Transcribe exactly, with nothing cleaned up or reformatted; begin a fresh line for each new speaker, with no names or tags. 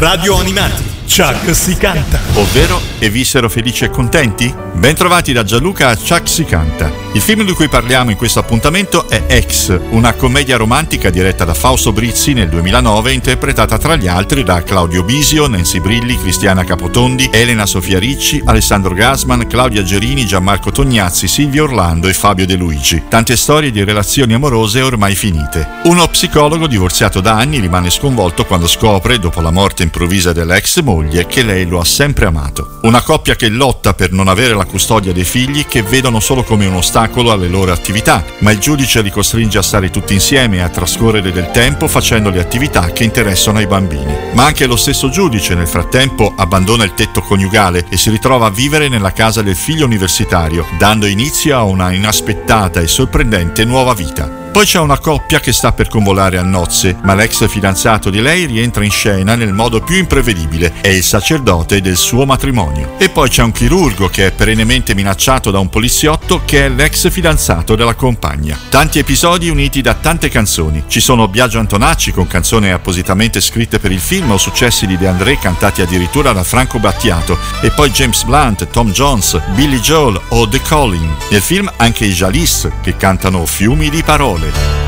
Radio Animati, Chuck si canta.
Ovvero, e vissero felici e contenti? Bentrovati da Gianluca a Chuck si canta. Il film di cui parliamo in questo appuntamento è X, una commedia romantica diretta da Fausto Brizzi nel duemilanove e interpretata tra gli altri da Claudio Bisio, Nancy Brilli, Cristiana Capotondi, Elena Sofia Ricci, Alessandro Gasman, Claudia Gerini, Gianmarco Tognazzi, Silvio Orlando e Fabio De Luigi. Tante storie di relazioni amorose ormai finite. Uno psicologo divorziato da anni rimane sconvolto quando scopre, dopo la morte improvvisa dell'ex moglie, che lei lo ha sempre amato. Una coppia che lotta per non avere la custodia dei figli, che vedono solo come un ostacolo alle loro attività, ma il giudice li costringe a stare tutti insieme e a trascorrere del tempo facendo le attività che interessano ai bambini. Ma anche lo stesso giudice nel frattempo abbandona il tetto coniugale e si ritrova a vivere nella casa del figlio universitario, dando inizio a una inaspettata e sorprendente nuova vita. Poi c'è una coppia che sta per convolare a nozze, ma l'ex fidanzato di lei rientra in scena nel modo più imprevedibile, è il sacerdote del suo matrimonio. E poi c'è un chirurgo che è perennemente minacciato da un poliziotto che è l'ex fidanzato della compagna. Tanti episodi uniti da tante canzoni. Ci sono Biagio Antonacci con canzoni appositamente scritte per il film o successi di De André cantati addirittura da Franco Battiato, e poi James Blunt, Tom Jones, Billy Joel o The Calling. Nel film anche i Jalis che cantano fiumi di parole.